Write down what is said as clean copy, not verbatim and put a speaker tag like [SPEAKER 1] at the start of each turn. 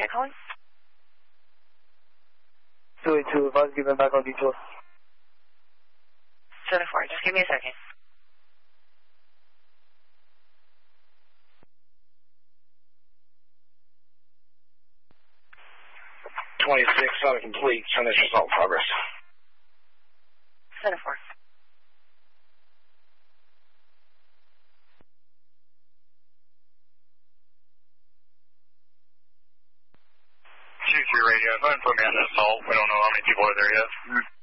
[SPEAKER 1] that calling?
[SPEAKER 2] 282, advise giving back on detour.
[SPEAKER 1] 7-4, just give me a second.
[SPEAKER 3] 26, not complete. Finish assault progress.
[SPEAKER 1] 7-4.
[SPEAKER 4] Shoot your radio. Go ahead and put me on this assault. We don't know how many people are there yet.